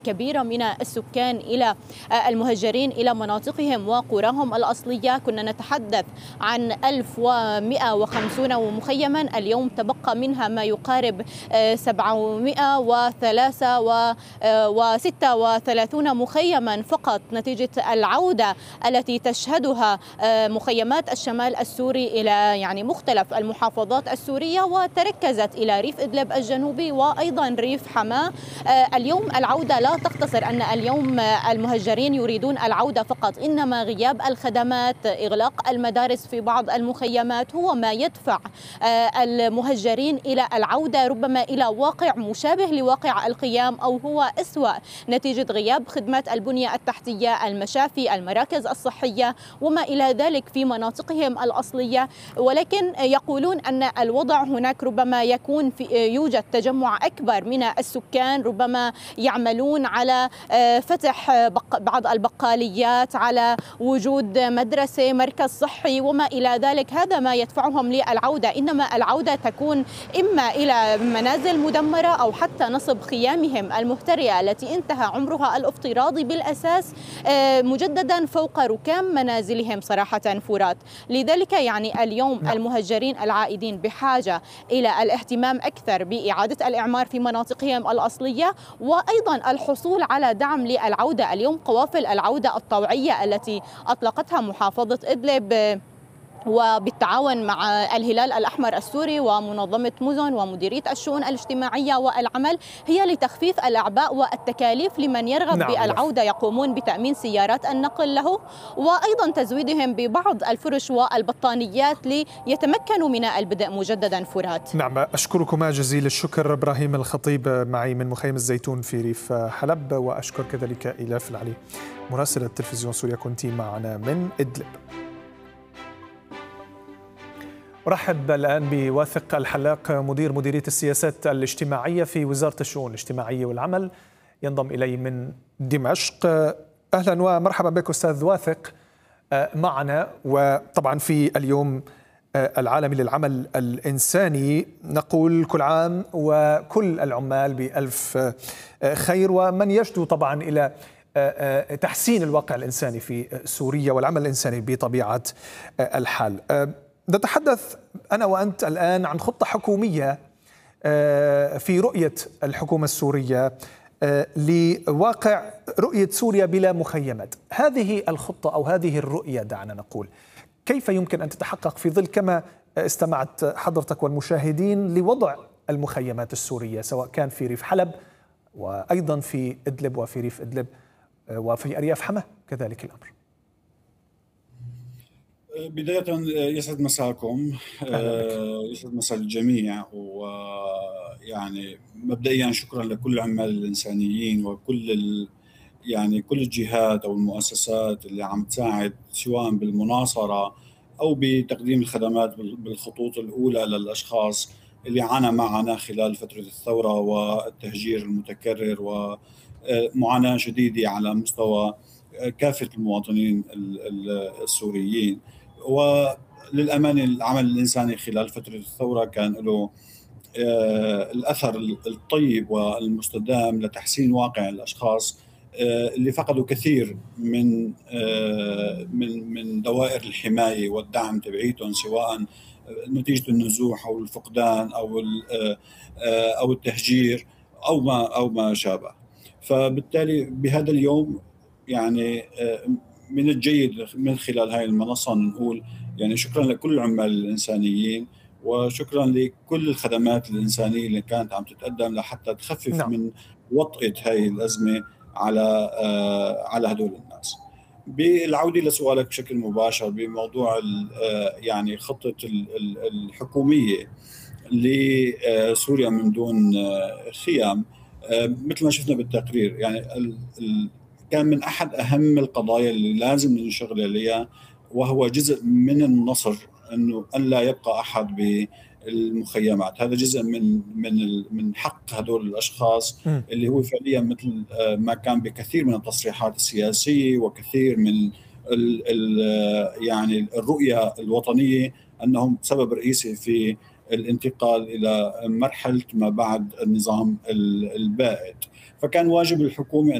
كبيرة من السكان إلى المهجرين إلى مناطقهم وقراهم الأصلية. كنا نتحدث عن 1150 مخيما، اليوم تبقى منها ما يقارب 736 مخيما فقط نتيجة العودة التي تشهدها مخيمات الشمال السوري إلى مختلف المحافظات السورية، وتركزت إلى ريف إدلب الجنوبي وأيضا ريف حماة. اليوم العودة لا تقتصر أن اليوم المهجرين يريدون العودة فقط، إنما غياب الخدمات، إغلاق المدارس في بعض المخيمات هو ما يدفع المهجرين إلى العودة ربما إلى واقع مشابه لواقع الخيام أو هو أسوأ نتيجة غياب خدمات البنية التحتية، المشافي، المراكز الصحية وما إلى ذلك في مناطقهم الأصلية. ولكن يقولون أن الوضع هناك ربما يوجد تجمع أكبر من السكان، ربما يعملون على فتح بعض البقاليات، على وجود مدرسة، مركز صحي وما إلى ذلك. هذا ما يدفعهم للعودة، إنما العودة تكون إما إلى منازل مدمرة أو حتى نصب خيامهم المهترئة التي انتهى عمرها الافتراضي بالأساس مجددا فوق ركام منازلهم صراحة فرات. لذلك اليوم المهجرين العائدين بحاجة إلى الاهتمام أكثر بإعادة الإعمار في مناطقهم الأصلية، وأيضا الحصول على دعم للعودة. اليوم قوافل العودة الطوعية التي أطلقتها محافظة إدلب وبالتعاون مع الهلال الأحمر السوري ومنظمة مزن ومديرية الشؤون الاجتماعية والعمل هي لتخفيف الأعباء والتكاليف لمن يرغب بالعودة، يقومون بتأمين سيارات النقل له وأيضا تزويدهم ببعض الفرش والبطانيات ليتمكنوا من البدء مجددا. فرات. نعم، أشكركما جزيل الشكر. إبراهيم الخطيب معي من مخيم الزيتون في ريف حلب، وأشكر كذلك إلاف العلي مراسلة تلفزيون سوريا، كنت معنا من إدلب. أرحب الآن بواثق الحلاق مدير مديرية السياسات الاجتماعية في وزارة الشؤون الاجتماعية والعمل، ينضم إلي من دمشق. أهلا ومرحبا بك أستاذ واثق معنا. وطبعا في اليوم العالمي للعمل الإنساني نقول كل عام وكل العمال بألف خير، ومن يجدو طبعا إلى تحسين الواقع الإنساني في سوريا والعمل الإنساني بطبيعة الحال. نتحدث أنا وأنت الآن عن خطة حكومية في رؤية الحكومة السورية لواقع رؤية سوريا بلا مخيمات. هذه الخطة أو هذه الرؤية دعنا نقول كيف يمكن أن تتحقق في ظل كما استمعت حضرتك والمشاهدين لوضع المخيمات السورية سواء كان في ريف حلب وأيضا في إدلب وفي ريف إدلب وفي أرياف حماة كذلك الأمر. بداية يسعد مساكم، يسعد مساء الجميع، ويعني مبدئيا شكرا لكل العمال الإنسانيين وكل كل الجهات أو المؤسسات اللي عم تساعد سواء بالمناصرة أو بتقديم الخدمات بالخطوط الأولى للأشخاص اللي عانى معنا خلال فترة الثورة والتهجير المتكرر ومعاناة شديدة على مستوى كافة المواطنين السوريين. وللأمانة العمل الإنساني خلال فترة الثورة كان له الأثر الطيب والمستدام لتحسين واقع الأشخاص اللي فقدوا كثير من دوائر الحماية والدعم تبعيتهم، سواء نتيجة النزوح أو الفقدان أو التهجير أو ما شابه. فبالتالي بهذا اليوم من الجيد من خلال هاي المنصة نقول شكرا لكل العمال الإنسانيين وشكرا لكل الخدمات الإنسانية اللي كانت عم تتقدم لحتى تخفف من وطئة هاي الأزمة على هدول الناس. بالعودة لسؤالك بشكل مباشر بموضوع خطة الحكومية لسوريا من دون خيام، مثل ما شفنا بالتقرير كان من أحد أهم القضايا اللي لازم نشتغل عليها، وهو جزء من النصر أنه أن لا يبقى أحد بالمخيمات. هذا جزء من حق هدول الأشخاص اللي هو فعليا مثل ما كان بكثير من التصريحات السياسية وكثير من الرؤية الوطنية أنهم سبب رئيسي في الانتقال إلى مرحلة ما بعد النظام البائد. فكان واجب الحكومة